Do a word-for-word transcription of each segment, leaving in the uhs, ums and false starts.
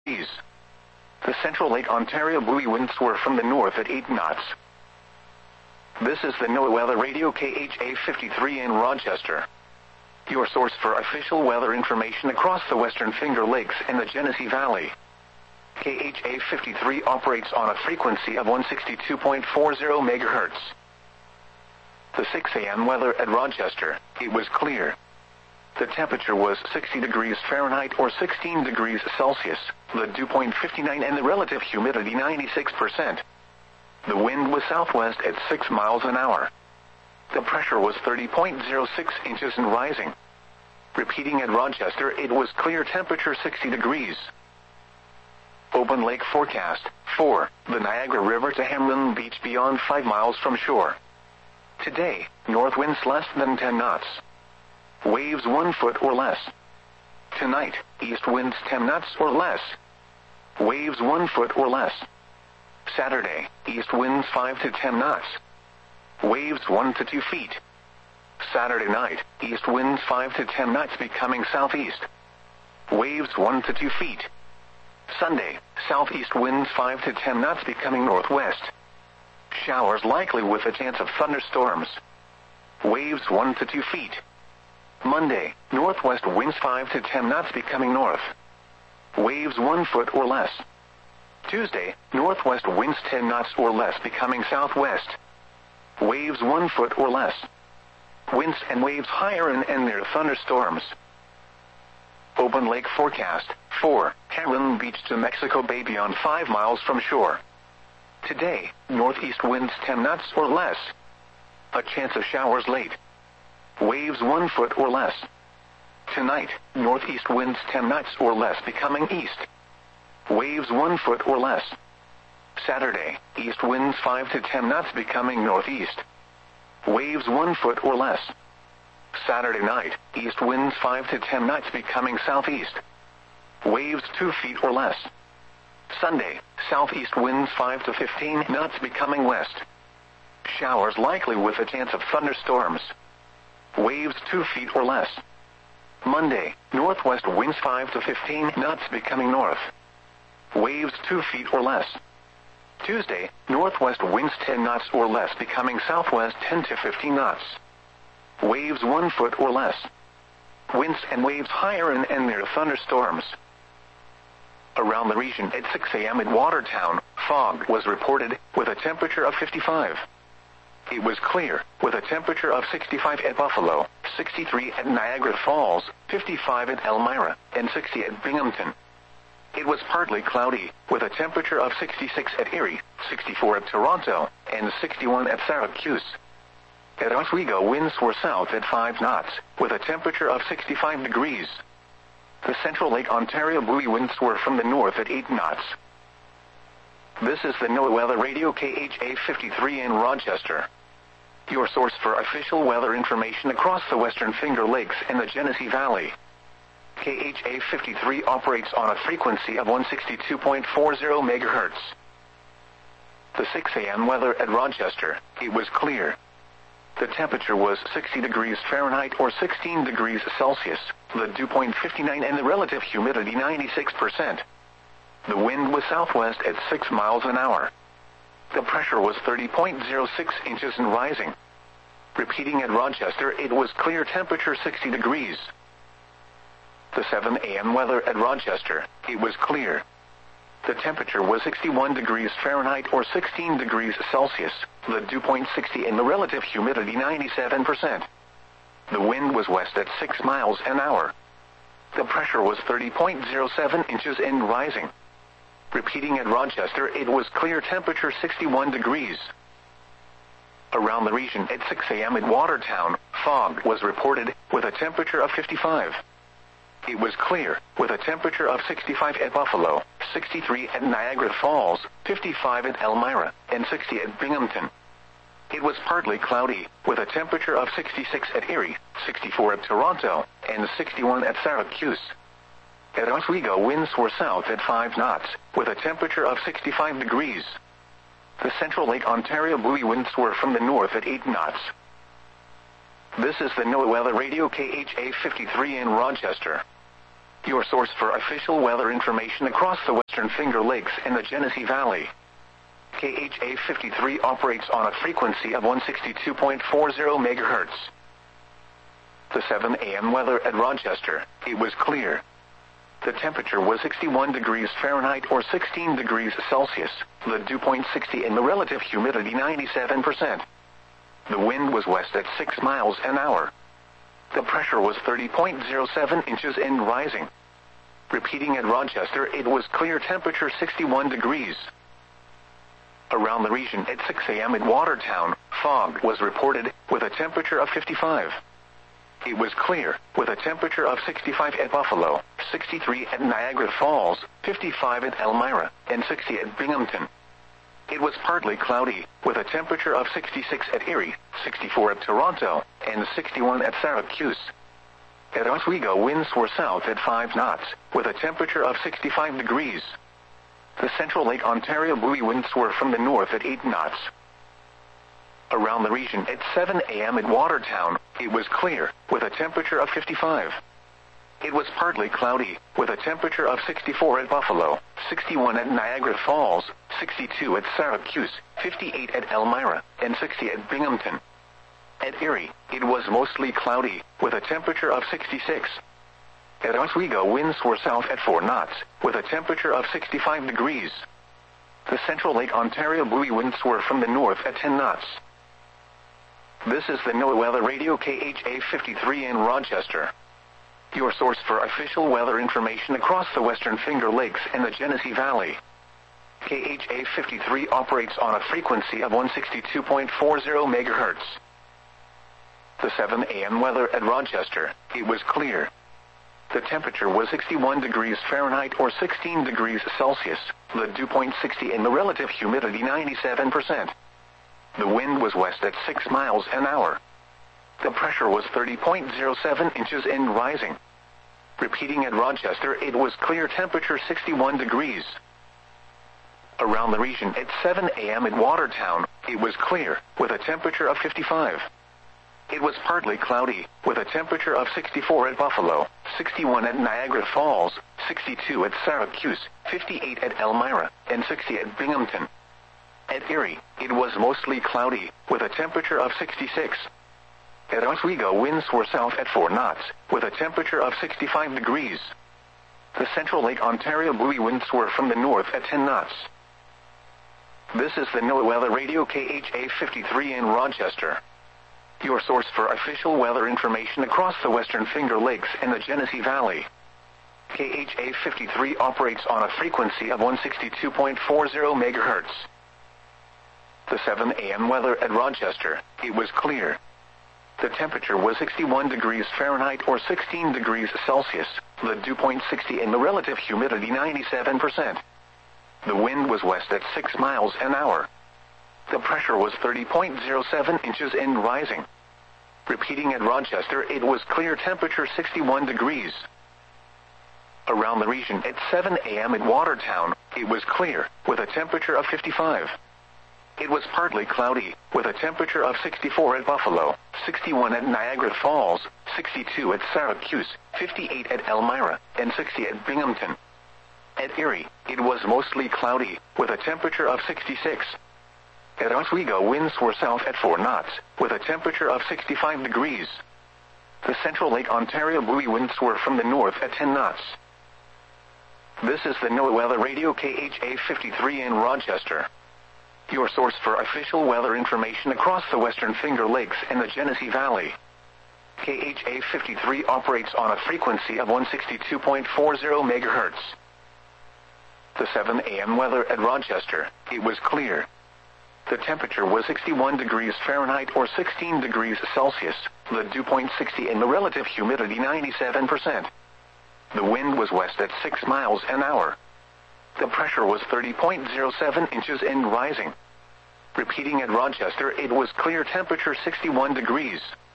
The Central Lake Ontario buoy winds were from the north at eight knots. This is the NOAA Weather Radio K H A fifty-three in Rochester, your source for official weather information across the Western Finger Lakes and the Genesee Valley. K H A fifty-three operates on a frequency of one sixty-two point four zero megahertz. The six a m weather at Rochester, it was clear. The temperature was sixty degrees Fahrenheit or sixteen degrees Celsius, the dew point fifty-nine and the relative humidity ninety-six percent. The wind was southwest at six miles an hour. The pressure was thirty point zero six inches and rising. Repeating at Rochester, it was clear, temperature sixty degrees. Open lake forecast. four. The Niagara River to Hamlin Beach beyond five miles from shore. Today, north winds less than ten knots. Waves one foot or less. Tonight, east winds ten knots or less. Waves one foot or less. Saturday, east winds five to ten knots. Waves one to two feet. Saturday night, east winds five to ten knots becoming southeast. Waves one to two feet. Sunday, southeast winds five to ten knots becoming northwest. Showers likely with a chance of thunderstorms. Waves one to two feet. Monday, northwest winds five to ten knots becoming north. Waves one foot or less. Tuesday, northwest winds ten knots or less becoming southwest. Waves one foot or less. Winds and waves higher and, and near thunderstorms. Open lake forecast. four. Hamlin Beach to Mexico Bay beyond five miles from shore. Today, northeast winds ten knots or less. A chance of showers late. Waves one foot or less. Tonight, northeast winds ten knots or less becoming east. Waves one foot or less. Saturday, east winds five to ten knots becoming northeast. Waves one foot or less. Saturday night, east winds five to ten knots becoming southeast. Waves two feet or less. Sunday, southeast winds five to fifteen knots becoming west. Showers likely with a chance of thunderstorms. Waves two feet or less. Monday, northwest winds five to fifteen knots becoming north. Waves two feet or less. Tuesday, northwest winds ten knots or less becoming southwest ten to fifteen knots. Waves one foot or less. Winds and waves higher and, and near thunderstorms. Around the region at six a m in Watertown, fog was reported with a temperature of fifty-five. It was clear with a temperature of sixty-five at Buffalo, sixty-three at Niagara Falls, fifty-five at Elmira, and sixty at Binghamton. It was partly cloudy, with a temperature of sixty-six at Erie, sixty-four at Toronto, and sixty-one at Syracuse. At Oswego, winds were south at five knots, with a temperature of sixty-five degrees. The Central Lake Ontario buoy winds were from the north at eight knots. This is the NOAA Weather Radio K H A fifty-three in Rochester, your source for official weather information across the Western Finger Lakes and the Genesee Valley. K H A fifty-three operates on a frequency of one sixty-two point four zero megahertz. The six a m weather at Rochester, it was clear. The temperature was sixty degrees Fahrenheit or sixteen degrees Celsius, the dew point fifty-nine and the relative humidity ninety-six percent. The wind was southwest at six miles an hour. The pressure was thirty point zero six inches and rising. Repeating at Rochester, it was clear, temperature sixty degrees. The seven a m weather at Rochester, it was clear. The temperature was sixty-one degrees Fahrenheit or sixteen degrees Celsius, the dew point sixty and the relative humidity ninety-seven percent. The wind was west at six miles an hour. The pressure was thirty point zero seven inches and rising. Repeating at Rochester, it was clear, temperature sixty-one degrees. Around the region at six a m in Watertown, fog was reported with a temperature of fifty-five. It was clear, with a temperature of sixty-five at Buffalo, sixty-three at Niagara Falls, fifty-five at Elmira, and sixty at Binghamton. It was partly cloudy, with a temperature of sixty-six at Erie, sixty-four at Toronto, and sixty-one at Syracuse. At Oswego, winds were south at five knots, with a temperature of sixty-five degrees. The Central Lake Ontario buoy winds were from the north at eight knots. This is the NOAA Weather Radio K H A fifty-three in Rochester, your source for official weather information across the Western Finger Lakes and the Genesee Valley. K H A fifty-three operates on a frequency of one sixty-two point four zero megahertz. The seven A M weather at Rochester, it was clear. The temperature was sixty-one degrees Fahrenheit or sixteen degrees Celsius, the dew point sixty and the relative humidity ninety-seven percent. The wind was west at six miles an hour. The pressure was thirty point zero seven inches and rising. Repeating at Rochester, it was clear, temperature sixty-one degrees. Around the region at six A M at Watertown, fog was reported, with a temperature of fifty-five. It was clear, with a temperature of sixty-five at Buffalo, sixty-three at Niagara Falls, fifty-five at Elmira, and sixty at Binghamton. It was partly cloudy, with a temperature of sixty-six at Erie, sixty-four at Toronto, and sixty-one at Syracuse. At Oswego, winds were south at five knots, with a temperature of sixty-five degrees. The Central Lake Ontario buoy winds were from the north at eight knots. Around the region at seven A M at Watertown, it was clear, with a temperature of fifty-five. It was partly cloudy, with a temperature of sixty-four at Buffalo, sixty-one at Niagara Falls, sixty-two at Syracuse, fifty-eight at Elmira, and sixty at Binghamton. At Erie, it was mostly cloudy, with a temperature of sixty-six. At Oswego, winds were south at four knots, with a temperature of sixty-five degrees. The Central Lake Ontario buoy winds were from the north at ten knots. This is the NOAA Weather Radio K H A fifty-three in Rochester, your source for official weather information across the Western Finger Lakes and the Genesee Valley. K H A fifty-three operates on a frequency of one sixty-two point four zero megahertz. The seven A M weather at Rochester, it was clear. The temperature was sixty-one degrees Fahrenheit or sixteen degrees Celsius, the dew point sixty and the relative humidity ninety-seven percent. The wind was west at six miles an hour. The pressure was thirty point zero seven inches and rising. Repeating at Rochester, it was clear, temperature sixty-one degrees. Around the region at seven A M at Watertown, it was clear, with a temperature of fifty-five. It was partly cloudy, with a temperature of sixty-four at Buffalo, sixty-one at Niagara Falls, sixty-two at Syracuse, fifty-eight at Elmira, and sixty at Binghamton. At Erie, it was mostly cloudy, with a temperature of sixty-six. At Oswego, winds were south at four knots, with a temperature of sixty-five degrees. The Central Lake Ontario buoy winds were from the north at ten knots. This is the NOAA Weather Radio K H A fifty-three in Rochester, your source for official weather information across the Western Finger Lakes and the Genesee Valley. K H A fifty-three operates on a frequency of one sixty-two point four zero megahertz. The seven A M weather at Rochester, it was clear. The temperature was sixty-one degrees Fahrenheit or sixteen degrees Celsius, the dew point sixty and the relative humidity ninety-seven percent. The wind was west at six miles an hour. The pressure was thirty point zero seven inches and rising. Repeating at Rochester, it was clear, temperature sixty-one degrees. Around the region at seven A M at Watertown, it was clear, with a temperature of fifty-five. It was partly cloudy, with a temperature of sixty-four at Buffalo, sixty-one at Niagara Falls, sixty-two at Syracuse, fifty-eight at Elmira, and sixty at Binghamton. At Erie, it was mostly cloudy, with a temperature of sixty-six. At Oswego, winds were south at four knots, with a temperature of sixty-five degrees. The Central Lake Ontario buoy winds were from the north at ten knots. This is the NOAA Weather Radio K H A fifty-three in Rochester, your source for official weather information across the Western Finger Lakes and the Genesee Valley. K H A fifty-three operates on a frequency of one sixty-two point four zero megahertz. The seven A M weather at Rochester, it was clear. The temperature was sixty-one degrees Fahrenheit or sixteen degrees Celsius, the dew point sixty and the relative humidity ninety-seven percent. The wind was west at six miles an hour. The pressure was thirty point zero seven inches and rising. Repeating at Rochester, it was clear, temperature sixty-one degrees.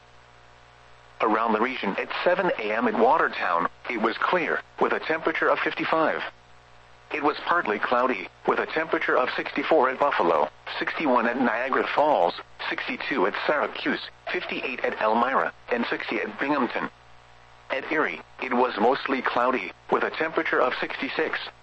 Around the region at seven A M at Watertown, it was clear, with a temperature of fifty-five. It was partly cloudy, with a temperature of sixty-four at Buffalo, sixty-one at Niagara Falls, sixty-two at Syracuse, fifty-eight at Elmira, and sixty at Binghamton. At Erie, it was mostly cloudy, with a temperature of sixty-six.